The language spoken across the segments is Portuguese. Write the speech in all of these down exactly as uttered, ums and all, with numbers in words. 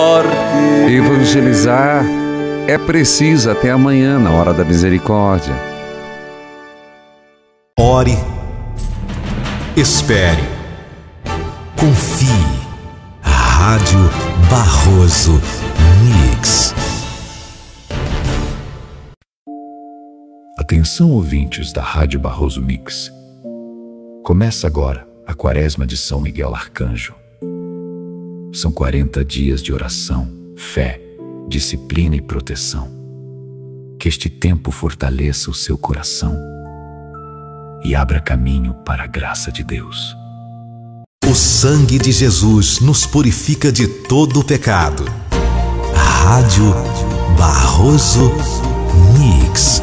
morte. Evangelizar é preciso até amanhã, na hora da misericórdia. Ore, espere, confie. Rádio Barroso Mix. Atenção, ouvintes da Rádio Barroso Mix. Começa agora a Quaresma de São Miguel Arcanjo. São quarenta dias de oração, fé, disciplina e proteção. Que este tempo fortaleça o seu coração e abra caminho para a graça de Deus. O sangue de Jesus nos purifica de todo o pecado. Rádio Barroso Mix.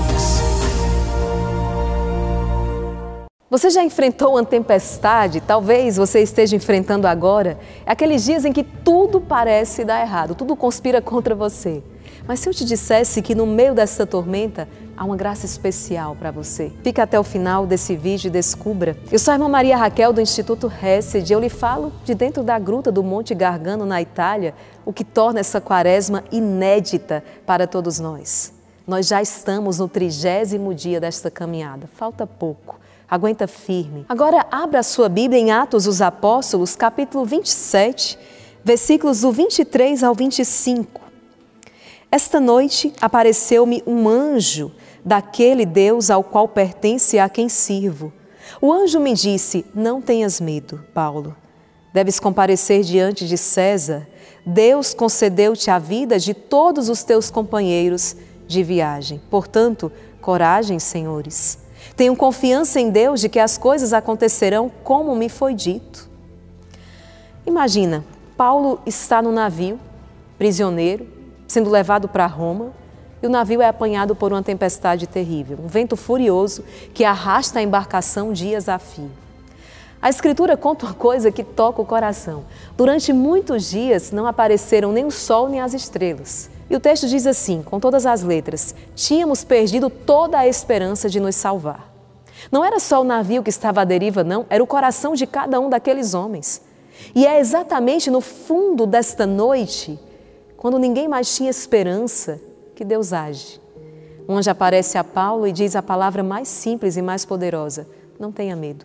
Você já enfrentou uma tempestade? Talvez você esteja enfrentando agora. É aqueles dias em que tudo parece dar errado, tudo conspira contra você. Mas se eu te dissesse que no meio dessa tormenta há uma graça especial para você? Fica até o final desse vídeo e descubra. Eu sou a irmã Maria Raquel do Instituto Hesed e eu lhe falo de dentro da gruta do Monte Gargano na Itália, o que torna essa quaresma inédita para todos nós. Nós já estamos no trigésimo dia desta caminhada, falta pouco. Aguenta firme. Agora abra a sua Bíblia em Atos dos Apóstolos, capítulo vinte e sete, versículos do vinte e três ao vinte e cinco. Esta noite apareceu-me um anjo daquele Deus ao qual pertence e a quem sirvo. O anjo me disse: não tenhas medo, Paulo. Deves comparecer diante de César. Deus concedeu-te a vida de todos os teus companheiros de viagem. Portanto, coragem, senhores. Tenho confiança em Deus de que as coisas acontecerão como me foi dito. Imagina, Paulo está no navio, prisioneiro, sendo levado para Roma, e o navio é apanhado por uma tempestade terrível, um vento furioso que arrasta a embarcação dias a fio. A Escritura conta uma coisa que toca o coração. Durante muitos dias não apareceram nem o sol nem as estrelas. E o texto diz assim, com todas as letras: tínhamos perdido toda a esperança de nos salvar. Não era só o navio que estava à deriva, não, era o coração de cada um daqueles homens. E é exatamente no fundo desta noite, quando ninguém mais tinha esperança, que Deus age. Um anjo aparece a Paulo e diz a palavra mais simples e mais poderosa: não tenha medo.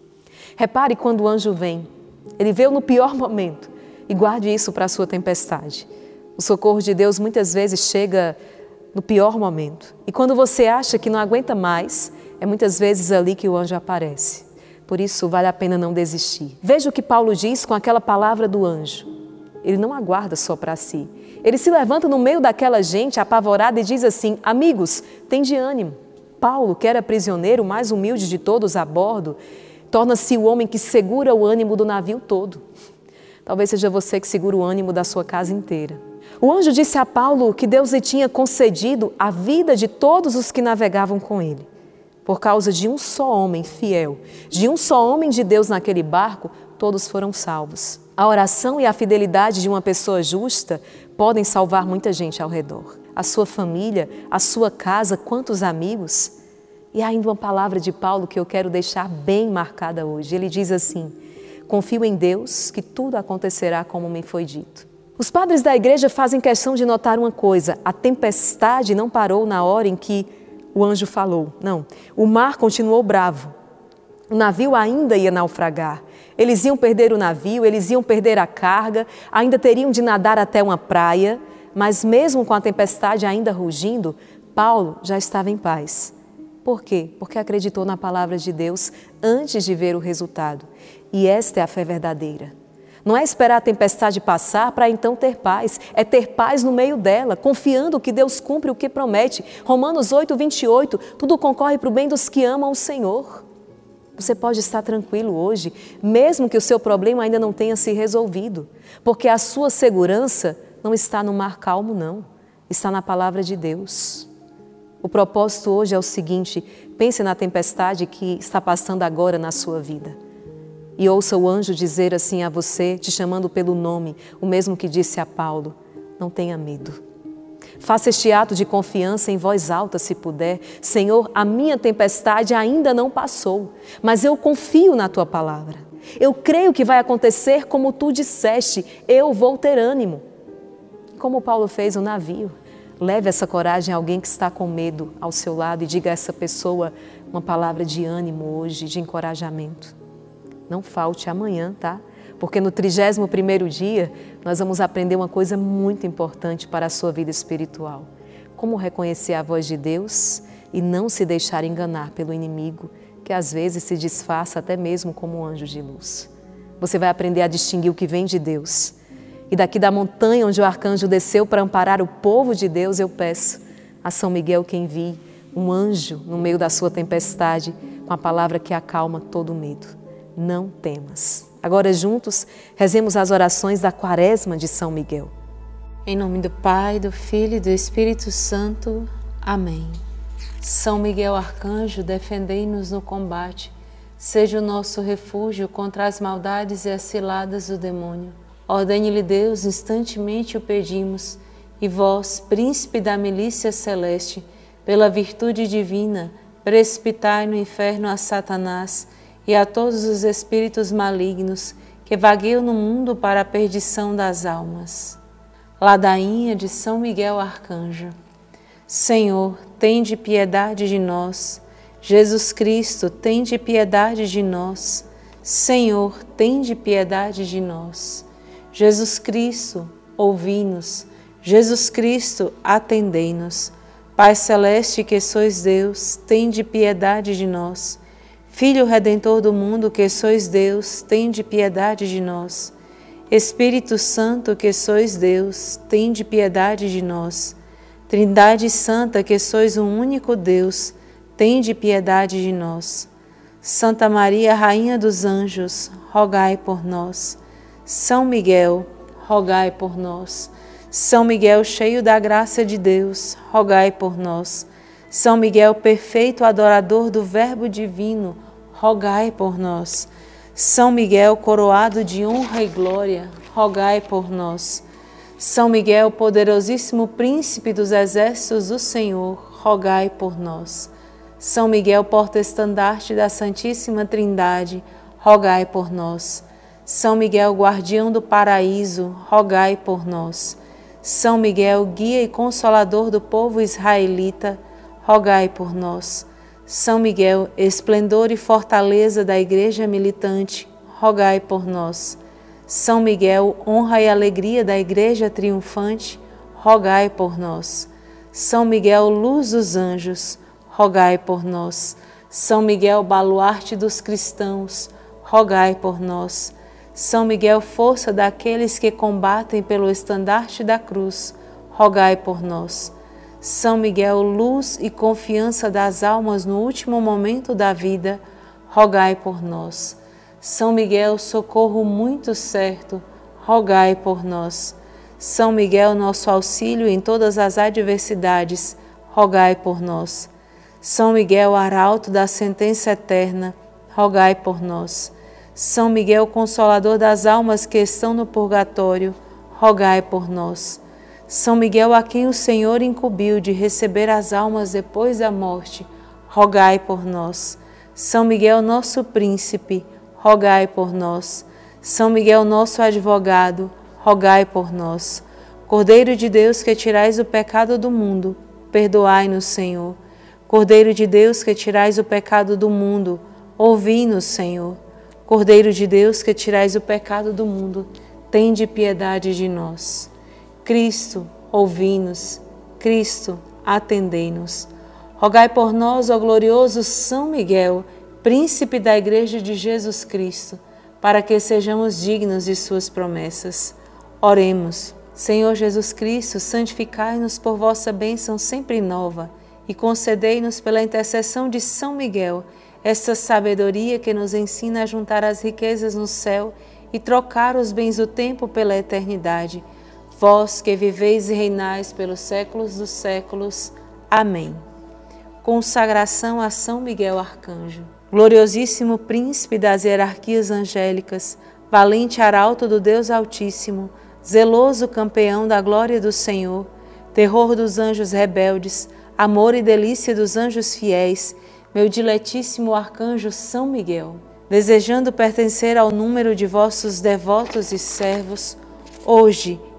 Repare quando o anjo vem, ele veio no pior momento, e guarde isso para a sua tempestade. O socorro de Deus muitas vezes chega no pior momento. E quando você acha que não aguenta mais, é muitas vezes ali que o anjo aparece. Por isso, vale a pena não desistir. Veja o que Paulo diz com aquela palavra do anjo. Ele não aguarda só para si. Ele se levanta no meio daquela gente apavorada e diz assim: amigos, tende ânimo. Paulo, que era prisioneiro, o mais humilde de todos a bordo, torna-se o homem que segura o ânimo do navio todo. Talvez seja você que segura o ânimo da sua casa inteira. O anjo disse a Paulo que Deus lhe tinha concedido a vida de todos os que navegavam com ele. Por causa de um só homem fiel, de um só homem de Deus naquele barco, todos foram salvos. A oração e a fidelidade de uma pessoa justa podem salvar muita gente ao redor. A sua família, a sua casa, quantos amigos. E há ainda uma palavra de Paulo que eu quero deixar bem marcada hoje. Ele diz assim: confio em Deus que tudo acontecerá como me foi dito. Os padres da igreja fazem questão de notar uma coisa: a tempestade não parou na hora em que o anjo falou. Não, o mar continuou bravo. O navio ainda ia naufragar. Eles iam perder o navio, eles iam perder a carga, ainda teriam de nadar até uma praia, mas mesmo com a tempestade ainda rugindo, Paulo já estava em paz. Por quê? Porque acreditou na palavra de Deus antes de ver o resultado. E esta é a fé verdadeira. Não é esperar a tempestade passar para então ter paz, é ter paz no meio dela, confiando que Deus cumpre o que promete. Romanos oito, vinte e oito, tudo concorre para o bem dos que amam o Senhor. Você pode estar tranquilo hoje, mesmo que o seu problema ainda não tenha se resolvido, porque a sua segurança não está no mar calmo, não, está na palavra de Deus. O propósito hoje é o seguinte: pense na tempestade que está passando agora na sua vida. E ouça o anjo dizer assim a você, te chamando pelo nome, o mesmo que disse a Paulo: não tenha medo. Faça este ato de confiança em voz alta, se puder. Senhor, a minha tempestade ainda não passou, mas eu confio na tua palavra. Eu creio que vai acontecer como tu disseste, eu vou ter ânimo. como Paulo fez o navio. Leve essa coragem a alguém que está com medo ao seu lado e diga a essa pessoa uma palavra de ânimo hoje, de encorajamento. Não falte amanhã, tá? Porque no trigésimo primeiro dia nós vamos aprender uma coisa muito importante para a sua vida espiritual. Como reconhecer a voz de Deus e não se deixar enganar pelo inimigo, que às vezes se disfarça até mesmo como um anjo de luz. Você vai aprender a distinguir o que vem de Deus. E daqui da montanha onde o arcanjo desceu para amparar o povo de Deus, eu peço a São Miguel que envie um anjo no meio da sua tempestade com a palavra que acalma todo medo. Não temas. Agora juntos, rezemos as orações da Quaresma de São Miguel. Em nome do Pai, do Filho e do Espírito Santo. Amém. São Miguel Arcanjo, defendei-nos no combate. Seja o nosso refúgio contra as maldades e as ciladas do demônio. Ordene-lhe Deus, instantemente o pedimos, e vós, príncipe da milícia celeste, pela virtude divina, precipitai no inferno a Satanás e a todos os espíritos malignos que vagueiam no mundo para a perdição das almas. Ladainha de São Miguel Arcanjo. Senhor, tende piedade de nós. Jesus Cristo, tende piedade de nós. Senhor, tende piedade de nós. Jesus Cristo, ouvi-nos. Jesus Cristo, atendei-nos. Pai Celeste, que sois Deus, tende piedade de nós. Filho Redentor do mundo, que sois Deus, tende piedade de nós. Espírito Santo, que sois Deus, tende piedade de nós. Trindade Santa, que sois um único Deus, tende piedade de nós. Santa Maria, Rainha dos Anjos, rogai por nós. São Miguel, rogai por nós. São Miguel, cheio da graça de Deus, rogai por nós. São Miguel, perfeito adorador do Verbo divino, rogai por nós. São Miguel, coroado de honra e glória, rogai por nós. São Miguel, poderosíssimo príncipe dos exércitos do Senhor, rogai por nós. São Miguel, porta-estandarte da Santíssima Trindade, rogai por nós. São Miguel, guardião do paraíso, rogai por nós. São Miguel, guia e consolador do povo israelita, rogai por nós. São Miguel, esplendor e fortaleza da Igreja militante, rogai por nós. São Miguel, honra e alegria da Igreja triunfante, rogai por nós. São Miguel, luz dos anjos, rogai por nós. São Miguel, baluarte dos cristãos, rogai por nós. São Miguel, força daqueles que combatem pelo estandarte da cruz, rogai por nós. São Miguel, luz e confiança das almas no último momento da vida, rogai por nós. São Miguel, socorro muito certo, rogai por nós. São Miguel, nosso auxílio em todas as adversidades, rogai por nós. São Miguel, arauto da sentença eterna, rogai por nós. São Miguel, consolador das almas que estão no purgatório, rogai por nós. São Miguel, a quem o Senhor incumbiu de receber as almas depois da morte, rogai por nós. São Miguel, nosso príncipe, rogai por nós. São Miguel, nosso advogado, rogai por nós. Cordeiro de Deus, que tirais o pecado do mundo, perdoai-nos, Senhor. Cordeiro de Deus, que tirais o pecado do mundo, ouvi-nos, Senhor. Cordeiro de Deus, que tirais o pecado do mundo, tende piedade de nós. Cristo, ouvi-nos. Cristo, atendei-nos. Rogai por nós, ó glorioso São Miguel, príncipe da Igreja de Jesus Cristo, para que sejamos dignos de suas promessas. Oremos. Senhor Jesus Cristo, santificai-nos por vossa bênção sempre nova e concedei-nos pela intercessão de São Miguel esta sabedoria que nos ensina a juntar as riquezas no céu e trocar os bens do tempo pela eternidade. Vós que viveis e reinais pelos séculos dos séculos. Amém. Consagração a São Miguel Arcanjo. Gloriosíssimo príncipe das hierarquias angélicas, valente arauto do Deus Altíssimo, zeloso campeão da glória do Senhor, terror dos anjos rebeldes, amor e delícia dos anjos fiéis, meu diletíssimo arcanjo São Miguel, desejando pertencer ao número de vossos devotos e servos, hoje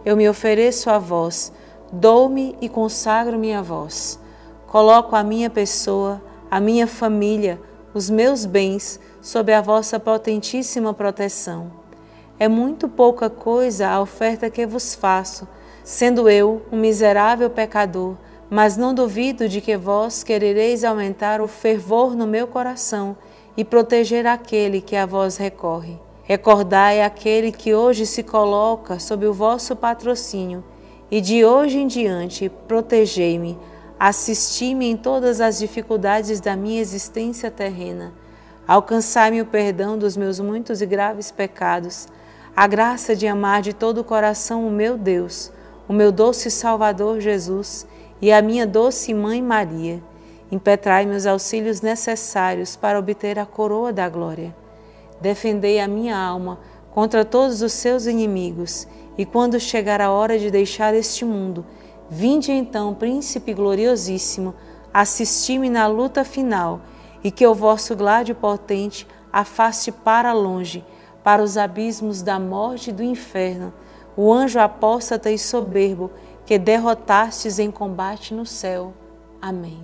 eu me ofereço a vós, dou-me e consagro-me a vós. Coloco a minha pessoa, a minha família, os meus bens, sob a vossa potentíssima proteção. É muito pouca coisa a oferta que vos faço, sendo eu um miserável pecador, mas não duvido de que vós querereis aumentar o fervor no meu coração e proteger aquele que a vós recorre. Recordai aquele que hoje se coloca sob o vosso patrocínio, e de hoje em diante protegei-me, assisti-me em todas as dificuldades da minha existência terrena, alcançai-me o perdão dos meus muitos e graves pecados, a graça de amar de todo o coração o meu Deus, o meu doce Salvador Jesus e a minha doce Mãe Maria. Impetrai-me os auxílios necessários para obter a coroa da glória. Defendei a minha alma contra todos os seus inimigos, e quando chegar a hora de deixar este mundo, vinde então, Príncipe gloriosíssimo, assisti-me na luta final, e que o vosso gládio potente afaste para longe, para os abismos da morte e do inferno, o anjo apóstata e soberbo que derrotastes em combate no céu. Amém.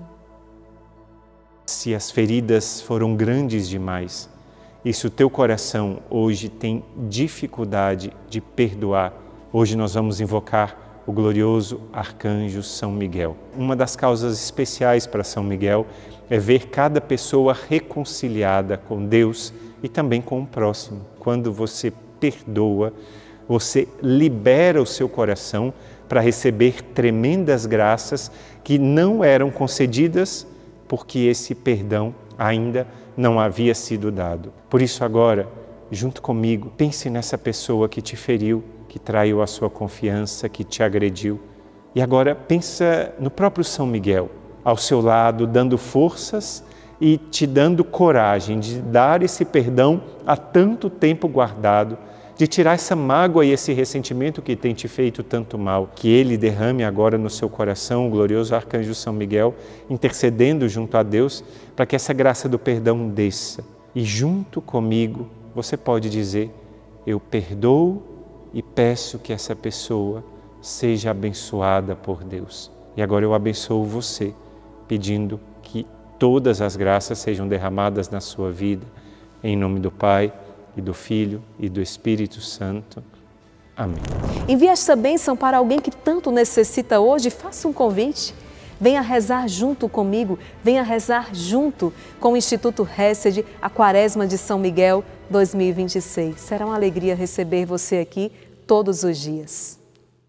Se as feridas foram grandes demais, e se o teu coração hoje tem dificuldade de perdoar, hoje nós vamos invocar o glorioso arcanjo São Miguel. Uma das causas especiais para São Miguel é ver cada pessoa reconciliada com Deus e também com o próximo. Quando você perdoa, você libera o seu coração para receber tremendas graças que não eram concedidas porque esse perdão ainda não havia sido dado. Por isso agora, junto comigo, pense nessa pessoa que te feriu, que traiu a sua confiança, que te agrediu. E agora pensa no próprio São Miguel, ao seu lado, dando forças e te dando coragem de dar esse perdão há tanto tempo guardado, de tirar essa mágoa e esse ressentimento que tem te feito tanto mal, que Ele derrame agora no seu coração o glorioso arcanjo São Miguel, intercedendo junto a Deus, para que essa graça do perdão desça. E junto comigo você pode dizer: eu perdoo e peço que essa pessoa seja abençoada por Deus. E agora eu abençoo você, pedindo que todas as graças sejam derramadas na sua vida, em nome do Pai, e do Filho e do Espírito Santo. Amém. Envie esta bênção para alguém que tanto necessita hoje. Faça um convite. Venha rezar junto comigo, venha rezar junto com o Instituto Hesed, a Quaresma de São Miguel dois mil e vinte e seis. Será uma alegria receber você aqui todos os dias.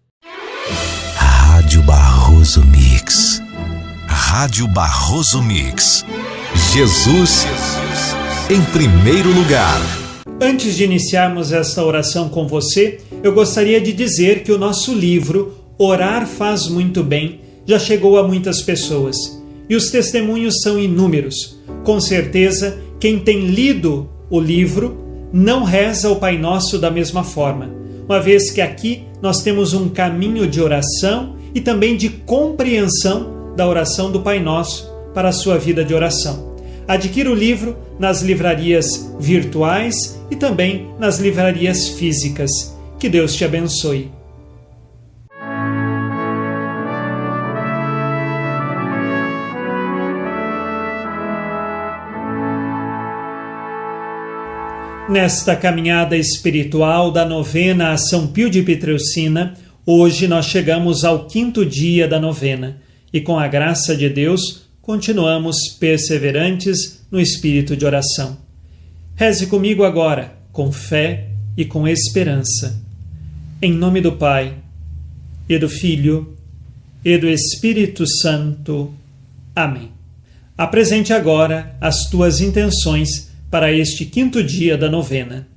Rádio Barroso Mix. Rádio Barroso Mix. Jesus em primeiro lugar. Antes de iniciarmos esta oração com você, eu gostaria de dizer que o nosso livro Orar Faz Muito Bem já chegou a muitas pessoas e os testemunhos são inúmeros. Com certeza, quem tem lido o livro não reza o Pai Nosso da mesma forma, uma vez que aqui nós temos um caminho de oração e também de compreensão da oração do Pai Nosso para a sua vida de oração. Adquira o livro nas livrarias virtuais e também nas livrarias físicas. Que Deus te abençoe. Nesta caminhada espiritual da novena a São Pio de Pietrelcina, hoje nós chegamos ao quinto dia da novena e, com a graça de Deus, continuamos perseverantes no espírito de oração. Reze comigo agora, com fé e com esperança. Em nome do Pai, e do Filho, e do Espírito Santo. Amém. Apresente agora as tuas intenções para este quinto dia da novena.